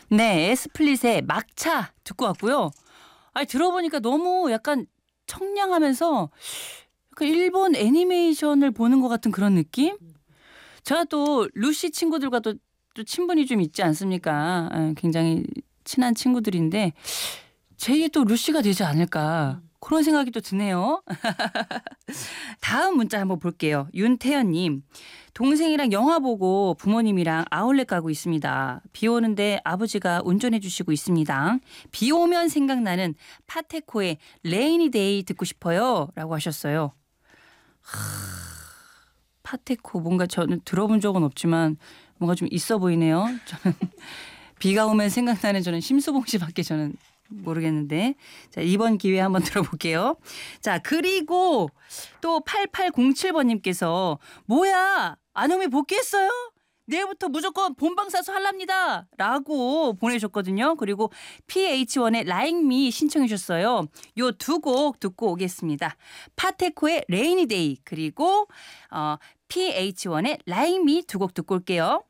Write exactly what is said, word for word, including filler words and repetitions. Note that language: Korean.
네, 에스플릿의 막차 듣고 왔고요. 아니, 들어보니까 너무 약간 청량하면서 약간 일본 애니메이션을 보는 것 같은 그런 느낌? 제가 또 루시 친구들과 또, 또 친분이 좀 있지 않습니까? 아, 굉장히 친한 친구들인데 제게 또 루시가 되지 않을까 그런 생각이 또 드네요. 다음 문자 한번 볼게요. 윤태연님. 동생이랑 영화 보고 부모님이랑 아울렛 가고 있습니다. 비 오는데 아버지가 운전해 주시고 있습니다. 비 오면 생각나는 파테코의 레이니 데이 듣고 싶어요. 라고 하셨어요. 하, 파테코 뭔가 저는 들어본 적은 없지만 뭔가 좀 있어 보이네요. 저는 비가 오면 생각나는 저는 심수봉 씨밖에 저는 모르겠는데. 자, 이번 기회에 한번 들어볼게요. 자, 그리고 또 팔팔공칠 번님께서 뭐야 안영미 복귀했어요? 내일부터 무조건 본방사수 할랍니다 라고 보내셨거든요. 그리고 피에이치원의 Like Me 신청해 주셨어요. 요 두 곡 듣고 오겠습니다. 파테코의 레이니 데이 그리고 어, 피에이치원의 Like Me 두 곡 듣고 올게요.